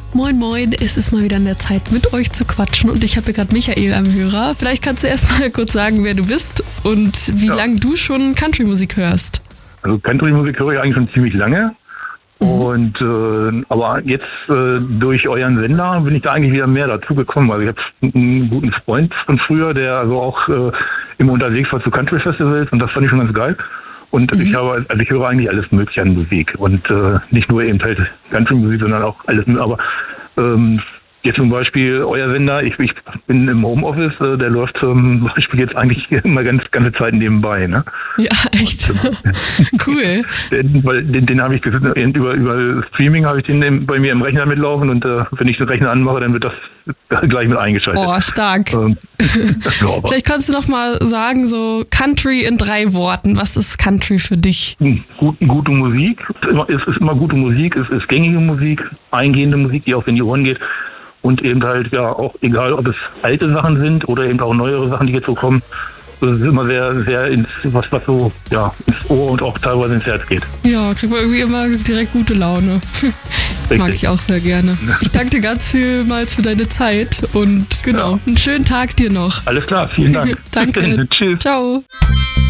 Moin moin, es ist mal wieder an der Zeit, mit euch zu quatschen und ich habe hier gerade Michael am Hörer. Vielleicht kannst du erst mal kurz sagen, wer du bist und wie lange du schon Country-Musik hörst. Also Country-Musik höre ich eigentlich schon ziemlich lange. Und aber jetzt durch euren Sender bin ich da eigentlich wieder mehr dazu gekommen. Also ich habe einen guten Freund von früher, der also auch immer unterwegs war zu Country-Festivals und das fand ich schon ganz geil. Und ich höre eigentlich alles Mögliche an Musik und nicht nur eben halt Country-Musik, sondern auch alles. Aber jetzt zum Beispiel euer Sender, ich bin im Homeoffice, der läuft zum Beispiel jetzt eigentlich immer ganze Zeit nebenbei. Ne? Ja, echt. Cool. Den habe ich über Streaming habe ich den bei mir im Rechner mitlaufen und wenn ich den Rechner anmache, dann wird das gleich mit eingeschaltet. Oh, stark. Vielleicht kannst du noch mal sagen, so Country in 3 Worten. Was ist Country für dich? Gute Musik. Es ist immer gute Musik. Es ist gängige Musik, eingehende Musik, die auch in die Ohren geht. Und eben halt, ja, auch egal, ob es alte Sachen sind oder eben auch neuere Sachen, die jetzt so kommen. Das ist immer sehr ins Ohr und auch teilweise ins Herz geht. Ja, kriegt man irgendwie immer direkt gute Laune. Das mag ich auch sehr gerne. Ich danke dir ganz vielmals für deine Zeit und einen schönen Tag dir noch. Alles klar, vielen Dank. Danke. Tschüss. Ciao.